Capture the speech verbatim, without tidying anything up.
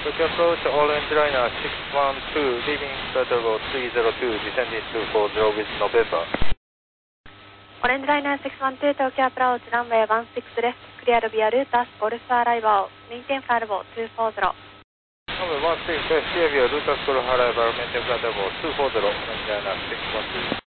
Tokyo approach Orange Liner six one two, leaving Flight level three zero two, descending two four zero with November. Orange Liner six one two, Tokyo approach runway one six left, cleared via route as Golf arrival, maintain flight level two four zero. Runway one six left, clear via route as Golf arrival, maintain flight level two four zero, Orange Liner six one two.